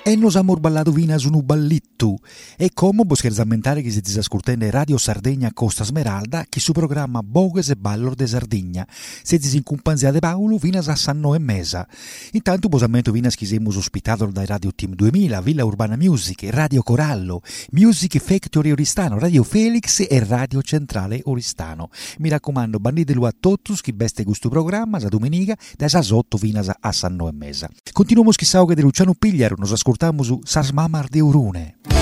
E nos amor ballato vina su un ballittu. E come può scherzammentare che si ascoltando Radio Sardegna Costa Smeralda, che su programma Bogues e Ballor de Sardegna. Se in compagnia di Paolo, vina a Sanno e Mesa. Intanto, posamento vina che siamo ospitato dai Radio Team 2000, Villa Urbana Music, Radio Corallo, Music Factory Oristano, Radio Felix e Radio Centrale Oristano. Mi raccomando, banditelo a tutti chi beste questo programma, sa domenica, da Sasotto vina a Sanno e Mesa. Continuiamo schissao che di Luciano Pigliaro, nos ascoltiamo su Sas Mamar de Urune.